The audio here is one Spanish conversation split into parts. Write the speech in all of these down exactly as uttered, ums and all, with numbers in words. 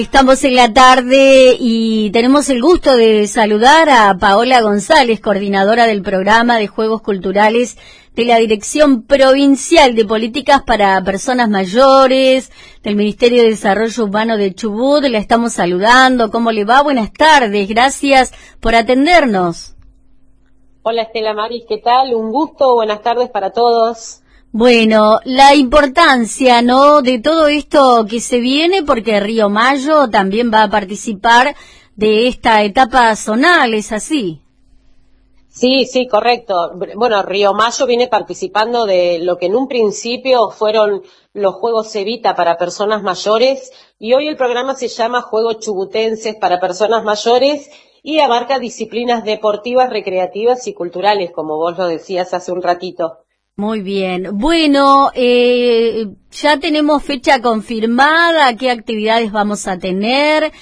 Estamos en la tarde y tenemos el gusto de saludar a Paola González, coordinadora del programa de Juegos Culturales de la Dirección Provincial de Políticas para Personas Mayores del Ministerio de Desarrollo Urbano de Chubut. La estamos saludando. ¿Cómo le va? Buenas tardes. Gracias por atendernos. Hola Estela Maris, ¿qué tal? Un gusto. Buenas tardes para todos. Bueno, la importancia, ¿no?, de todo esto que se viene, porque Río Mayo también va a participar de esta etapa zonal, ¿es así? Sí, sí, correcto. Bueno, Río Mayo viene participando de lo que en un principio fueron los Juegos Evita para personas mayores, y hoy el programa se llama Juegos Chubutenses para personas mayores y abarca disciplinas deportivas, recreativas y culturales, como vos lo decías hace un ratito. Muy bien. Bueno, eh, ya tenemos fecha confirmada, qué actividades vamos a tener,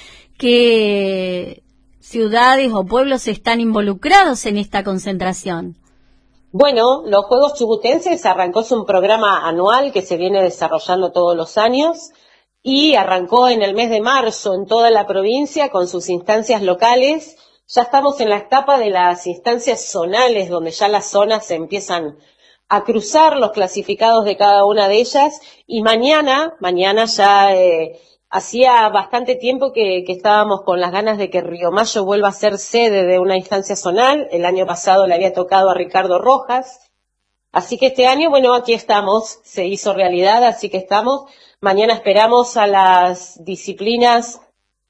qué ciudades o pueblos están involucrados en esta concentración. Bueno, los Juegos Chubutenses arrancó, es un programa anual que se viene desarrollando todos los años y arrancó en el mes de marzo en toda la provincia con sus instancias locales. Ya estamos en la etapa de las instancias zonales, donde ya las zonas se empiezan a cruzar los clasificados de cada una de ellas, y mañana, mañana ya eh, hacía bastante tiempo que, que estábamos con las ganas de que Río Mayo vuelva a ser sede de una instancia zonal. El año pasado le había tocado a Ricardo Rojas, así que este año, bueno, aquí estamos, se hizo realidad, así que estamos. Mañana esperamos a las disciplinas,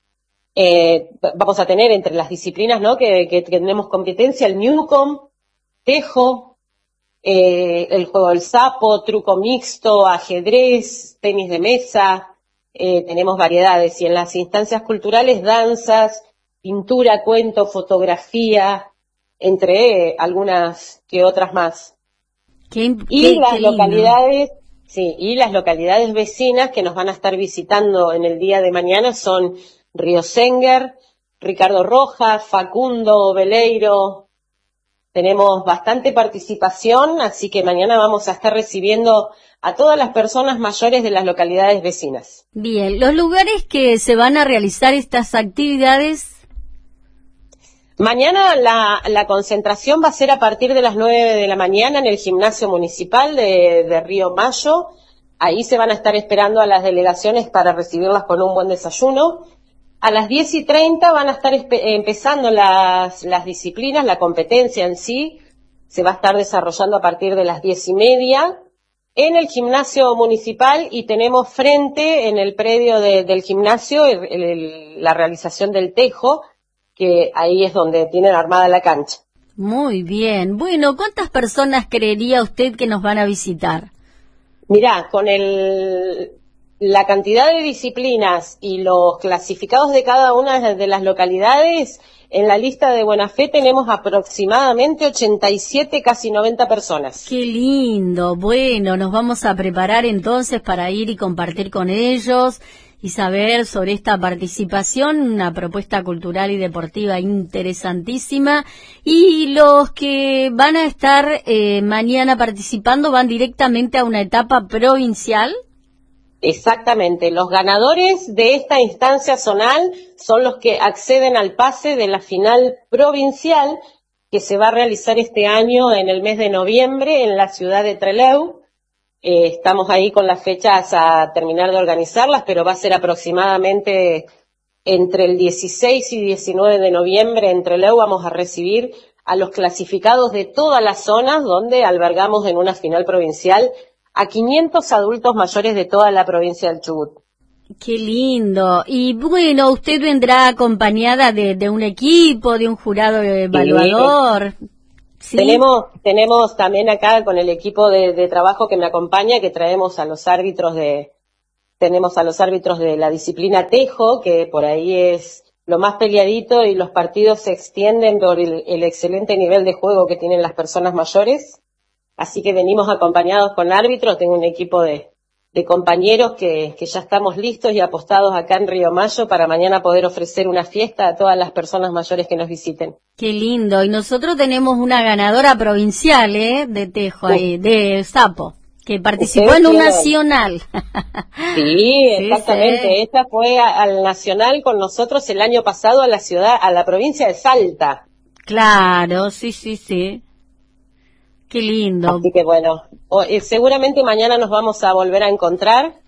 eh, vamos a tener entre las disciplinas, ¿no?, que, que, que tenemos competencia, el Newcom, Tejo, Eh, el juego del sapo, truco mixto, ajedrez, tenis de mesa, eh, tenemos variedades, y en las instancias culturales danzas, pintura, cuento, fotografía, entre eh, algunas que otras más. Qué, y qué, las qué lindo. localidades, sí, y las localidades vecinas que nos van a estar visitando en el día de mañana son Río Senguer, Ricardo Rojas, Facundo, Veleiro. Tenemos bastante participación, así que mañana vamos a estar recibiendo a todas las personas mayores de las localidades vecinas. Bien, ¿los lugares que se van a realizar estas actividades? Mañana la, la concentración va a ser a partir de las nueve de la mañana en el gimnasio municipal de, de Río Mayo. Ahí se van a estar esperando a las delegaciones para recibirlas con un buen desayuno. A las diez y treinta van a estar empezando las, las disciplinas, la competencia en sí, se va a estar desarrollando a partir de las diez y media en el gimnasio municipal, y tenemos frente en el predio de, del gimnasio el, el, la realización del tejo, que ahí es donde tienen armada la cancha. Muy bien. Bueno, ¿cuántas personas creería usted que nos van a visitar? Mirá, con el... la cantidad de disciplinas y los clasificados de cada una de las localidades, en la lista de buena fe tenemos aproximadamente ochenta y siete, casi noventa personas. ¡Qué lindo! Bueno, nos vamos a preparar entonces para ir y compartir con ellos y saber sobre esta participación, una propuesta cultural y deportiva interesantísima. Y los que van a estar eh, mañana participando van directamente a una etapa provincial. Exactamente, los ganadores de esta instancia zonal son los que acceden al pase de la final provincial, que se va a realizar este año en el mes de noviembre en la ciudad de Trelew. Eh, estamos ahí con las fechas a terminar de organizarlas, pero va a ser aproximadamente entre el dieciséis y diecinueve de noviembre en Trelew. Vamos a recibir a los clasificados de todas las zonas donde albergamos en una final provincial a quinientos adultos mayores de toda la provincia del Chubut. ¡Qué lindo! Y bueno, usted vendrá acompañada de, de un equipo, de un jurado evaluador. ¿Sí? Tenemos, tenemos también acá con el equipo de, de trabajo que me acompaña, que traemos a los árbitros de, tenemos a los árbitros de la disciplina Tejo, que por ahí es lo más peleadito, y los partidos se extienden por el, el excelente nivel de juego que tienen las personas mayores. Así que venimos acompañados con árbitros. Tengo un equipo de, de compañeros que, que ya estamos listos y apostados acá en Río Mayo para mañana poder ofrecer una fiesta a todas las personas mayores que nos visiten. Qué lindo. Y nosotros tenemos una ganadora provincial, ¿eh?, de Tejo, ahí, de Sapo. Que participó en un vieron? nacional. Sí, exactamente. Sí, sí. Ella fue a, al nacional con nosotros el año pasado a la ciudad, a la provincia de Salta. Claro, sí, sí, sí. Qué lindo. Así que bueno, o, eh, seguramente mañana nos vamos a volver a encontrar.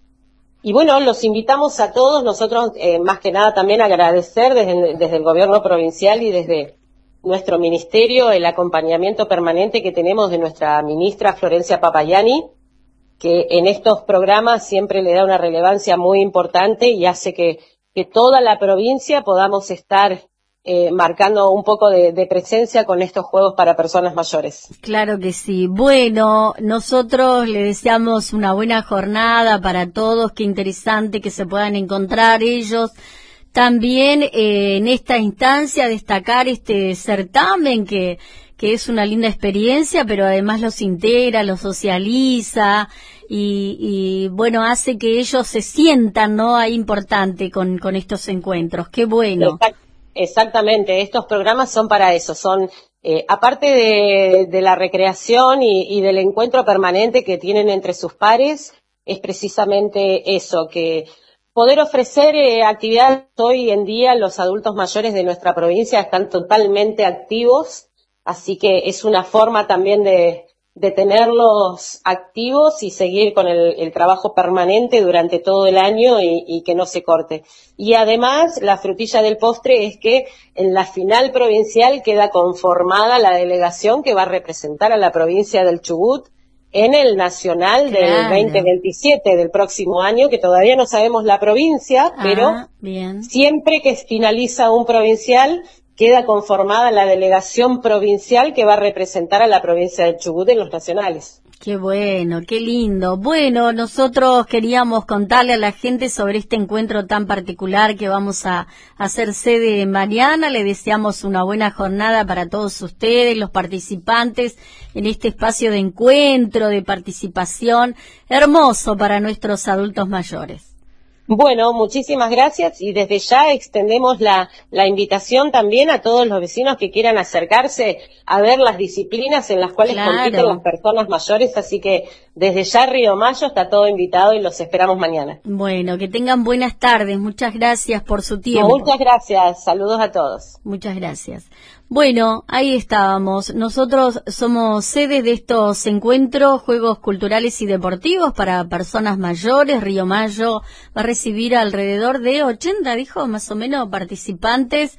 Y bueno, los invitamos a todos, nosotros eh, más que nada también agradecer desde, desde el gobierno provincial y desde nuestro ministerio el acompañamiento permanente que tenemos de nuestra ministra Florencia Papayani, que en estos programas siempre le da una relevancia muy importante y hace que, que toda la provincia podamos estar eh, marcando un poco de, de presencia con estos juegos para personas mayores. Claro que sí. Bueno, nosotros le deseamos una buena jornada para todos, qué interesante que se puedan encontrar ellos. También eh, en esta instancia destacar este certamen que, que es una linda experiencia, pero además los integra, los socializa y, y bueno, hace que ellos se sientan, ¿no? Ahí importante con, con estos encuentros. Qué bueno. Exact- Exactamente, estos programas son para eso, son eh, aparte de, de la recreación y, y del encuentro permanente que tienen entre sus pares, es precisamente eso, que poder ofrecer eh, actividades hoy en día, los adultos mayores de nuestra provincia están totalmente activos, así que es una forma también de, de tenerlos activos y seguir con el, el trabajo permanente durante todo el año y, y que no se corte. Y además, la frutilla del postre es que en la final provincial queda conformada la delegación que va a representar a la provincia del Chubut en el nacional del Claro. veinte veintisiete del próximo año, que todavía no sabemos la provincia, pero Ah, bien. siempre que finaliza un provincial, queda conformada la delegación provincial que va a representar a la provincia del Chubut en los nacionales. Qué bueno, qué lindo. Bueno, nosotros queríamos contarle a la gente sobre este encuentro tan particular que vamos a hacer sede mañana. Le deseamos una buena jornada para todos ustedes, los participantes, en este espacio de encuentro, de participación, hermoso para nuestros adultos mayores. Bueno, muchísimas gracias y desde ya extendemos la, la invitación también a todos los vecinos que quieran acercarse a ver las disciplinas en las cuales Claro. compiten las personas mayores, así que desde ya Río Mayo está todo invitado y los esperamos mañana. Bueno, que tengan buenas tardes. Muchas gracias por su tiempo. Muchas gracias, saludos a todos. Muchas gracias. Bueno, ahí estábamos. Nosotros somos sede de estos encuentros, juegos culturales y deportivos para personas mayores. Río Mayo va a recibir alrededor de ochenta, dijo, más o menos, participantes.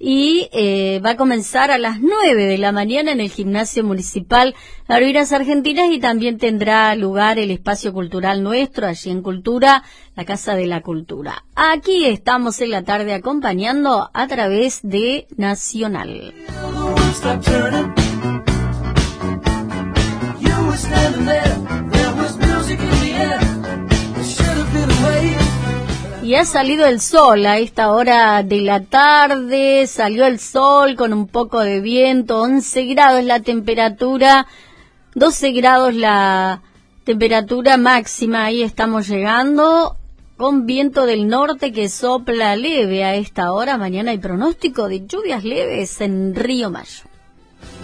Y eh, va a comenzar a las nueve de la mañana en el Gimnasio Municipal Arviras Argentinas y también tendrá lugar el espacio cultural nuestro, allí en Cultura, la Casa de la Cultura. Aquí estamos en la tarde acompañando a través de Nacional. Y ha salido el sol a esta hora de la tarde, salió el sol con un poco de viento, once grados la temperatura, doce grados la temperatura máxima, ahí estamos llegando, con viento del norte que sopla leve a esta hora. Mañana hay pronóstico de lluvias leves en Río Mayo.